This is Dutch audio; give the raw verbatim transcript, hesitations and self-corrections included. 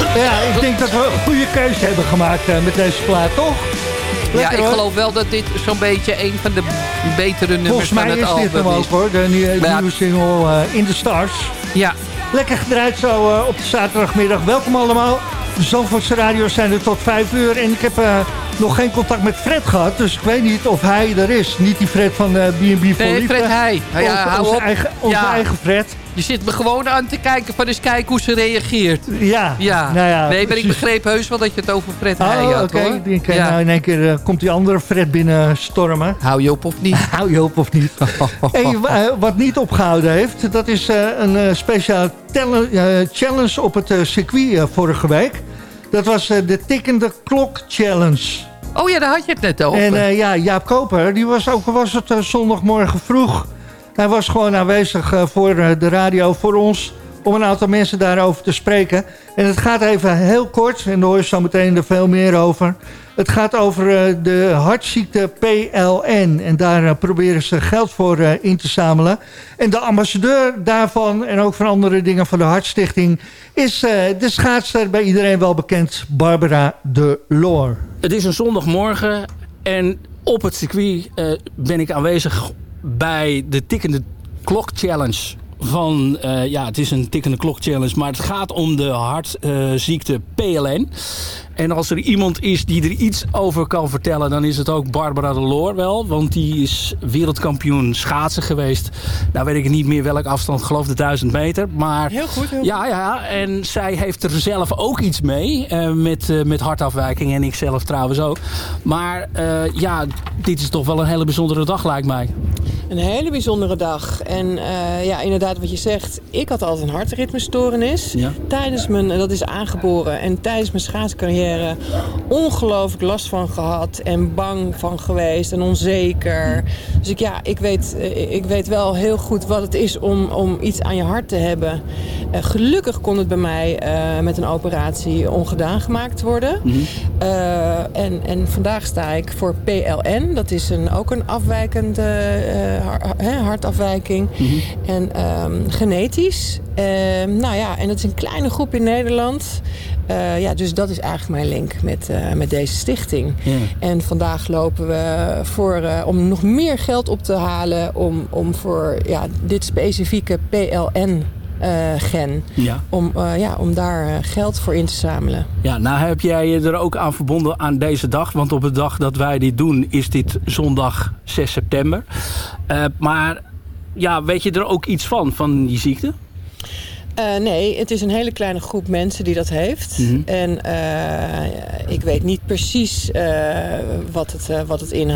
Ja, ik denk dat we een goede keuze hebben gemaakt uh, met deze plaat, toch? Lekker, ja, ik hoor. geloof wel dat dit zo'n beetje een van de betere nummers van het album is. Volgens mij is dit hem ook, hoor. De nieuwe, ja. nieuwe single uh, In The Stars. Ja. Lekker gedraaid zo uh, op de zaterdagmiddag. Welkom allemaal. De Zandvoortse radio's zijn er tot vijf uur. En ik heb uh, nog geen contact met Fred gehad. Dus ik weet niet of hij er is. Niet die Fred van uh, B en B voor Nee, Liefde. Fred hij. Ja, ja, onze hou onze, op. eigen, onze Ja. eigen Fred. Je zit me gewoon aan te kijken van eens kijken hoe ze reageert. Ja. Ja. Nou ja, nee, maar ik precies. begreep heus wel dat je het over Fred hij Oh, had, oké. hoor. Okay. Ja. Nou, in één keer uh, komt die andere Fred binnen stormen. Hou je op of niet? Hou je op of niet? Hey, uh, wat niet opgehouden heeft, dat is uh, een uh, speciale tele- uh, challenge op het uh, circuit uh, vorige week. Dat was uh, de tikkende klok challenge. Oh ja, daar had je het net over. En uh, ja, Jaap Koper, die was ook was het uh, zondagmorgen vroeg. Hij was gewoon aanwezig uh, voor uh, de radio, voor ons, om een aantal mensen daarover te spreken. En het gaat even heel kort, en daar hoor je zo meteen er veel meer over. Het gaat over uh, de hartziekte P L N. En daar uh, proberen ze geld voor uh, in te zamelen. En de ambassadeur daarvan, en ook van andere dingen van de Hartstichting, is uh, de schaatster, bij iedereen wel bekend, Barbara de Loor. Het is een zondagmorgen en op het circuit uh, ben ik aanwezig bij de tikkende klok challenge. Van, uh, ja, het is een tikkende klok challenge, maar het gaat om de hartziekte uh, P L N. En als er iemand is die er iets over kan vertellen, dan is het ook Barbara de Loor wel. Want die is wereldkampioen schaatsen geweest. Nou weet ik niet meer welke afstand, ik geloof de duizend meter. Maar, heel goed, heel ja, ja, en zij heeft er zelf ook iets mee. Uh, met, uh, met hartafwijking en ik zelf trouwens ook. Maar uh, ja, dit is toch wel een hele bijzondere dag, lijkt mij. Een hele bijzondere dag. En uh, ja, inderdaad wat je zegt. Ik had altijd een hartritmestoornis. Ja. Tijdens mijn, dat is aangeboren. En tijdens mijn schaatscarrière ongelooflijk last van gehad. En bang van geweest. En onzeker. Dus ik, ja, ik, weet, ik weet wel heel goed wat het is om, om iets aan je hart te hebben. Uh, gelukkig kon het bij mij uh, met een operatie ongedaan gemaakt worden. Mm-hmm. Uh, en, en vandaag sta ik voor P L N. Dat is een, ook een afwijkende uh, hartafwijking. Mm-hmm. En um, genetisch. Uh, nou ja, en dat is een kleine groep in Nederland. Uh, ja, dus dat is eigenlijk mijn link met, uh, met deze stichting. Yeah. En vandaag lopen we voor, uh, om nog meer geld op te halen om, om voor ja, dit specifieke P L N Uh, gen. Ja. Om, uh, ja, om daar uh, geld voor in te zamelen. Ja, nou heb jij je er ook aan verbonden aan deze dag. Want op de dag dat wij dit doen is dit zondag zes september. Uh, maar ja, weet je er ook iets van, van die ziekte? Uh, nee, het is een hele kleine groep mensen die dat heeft. Mm-hmm. En uh, ik weet niet precies uh, wat, het, uh, wat het inhoudt.